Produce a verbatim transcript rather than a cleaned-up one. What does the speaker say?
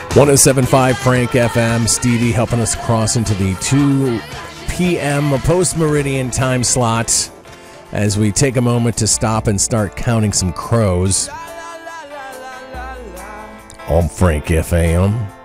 one oh seven point five Frank F M. Stevie helping us cross into the two p.m. post-meridian time slot as we take a moment to stop and start counting some crows on Frank F M.